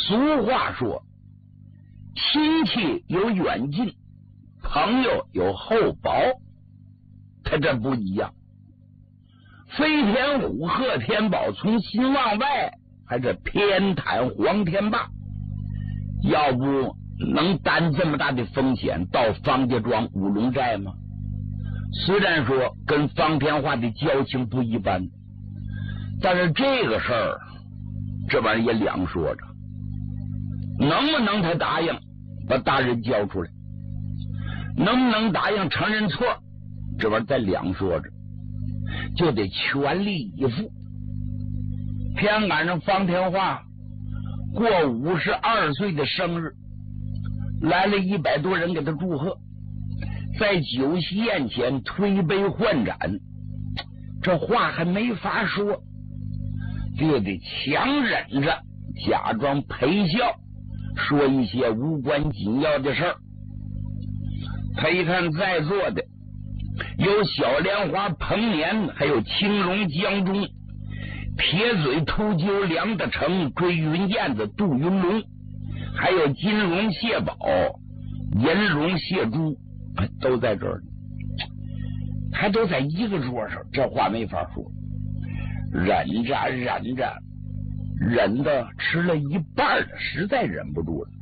俗话说，亲戚有远近，朋友有厚薄，他这不一样。飞天虎贺天宝从心往外还是偏袒黄天霸，要不能担这么大的风险到方家庄乌龙寨吗？虽然说跟方天化的交情不一般，但是这个事儿这玩意儿也两说着，能不能他答应把大人交出来，能不能答应承认错，这玩意儿再两说着，就得全力以赴。偏赶上方天化过52岁的生日，来了100多人给他祝贺，在酒席宴前推杯换盏，这话还没法说，就得强忍着假装陪笑，说一些无关紧要的事儿。他一看在座的有小莲花彭年，还有青龙江中，撇嘴秃鹫梁德成，追云燕子杜云龙，还有金龙谢宝，银龙谢珠，都在这儿，还都在一个桌上，这话没法说。忍着忍着，忍的吃了一半了，实在忍不住了。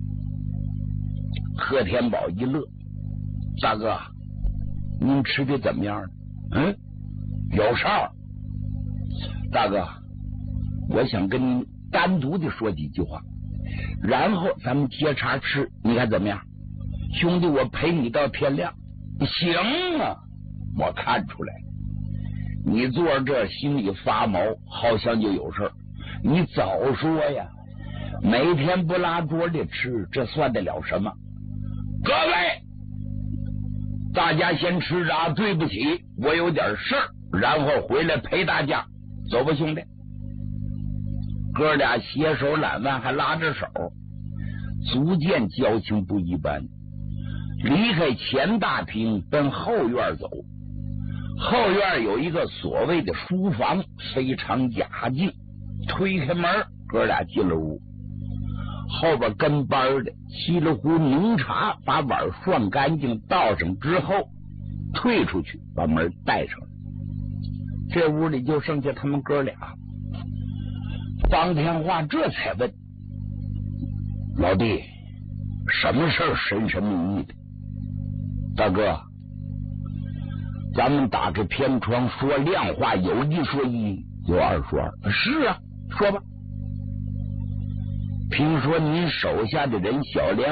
贺天宝一乐，大哥，您吃的怎么样？有事儿。大哥，我想跟您单独的说几句话，然后咱们接茬吃，你看怎么样？兄弟，我陪你到天亮。行啊，我看出来你坐这心里发毛，好像就有事儿，你早说呀，每天不拉桌里吃，这算得了什么？各位，大家先吃着啊，对不起，我有点事儿，然后回来陪大家，走吧兄弟。哥俩携手揽腕，还拉着手，足见交情不一般。离开前大厅奔后院走，后院有一个所谓的书房，非常雅静，推开门，哥俩进了屋。后边跟班的沏了壶浓茶，把碗涮干净倒上之后退出去，把门带上了。这屋里就剩下他们哥俩。方天化这才问：老弟，什么事儿神神秘秘的？大哥，咱们打开天窗说亮话，有一说一，有二说二。是啊，说吧。听说您手下的人小莲